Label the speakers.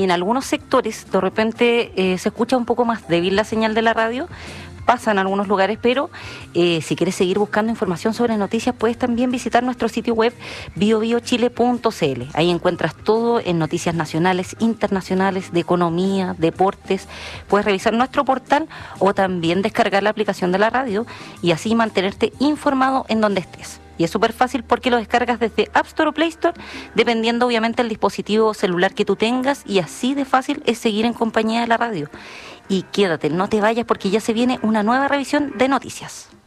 Speaker 1: en algunos sectores de repente se escucha un poco más débil la señal de la radio, pasa en algunos lugares, pero si quieres seguir buscando información sobre noticias, puedes también visitar nuestro sitio web biobiochile.cl. Ahí encuentras todo en noticias nacionales, internacionales, de economía, deportes. Puedes revisar nuestro portal o también descargar la aplicación de la radio y así mantenerte informado en donde estés. Y es súper fácil porque lo descargas desde App Store o Play Store, dependiendo obviamente del dispositivo celular que tú tengas, y así de fácil es seguir en compañía de la radio. Y quédate, no te vayas porque ya se viene una nueva revisión de noticias.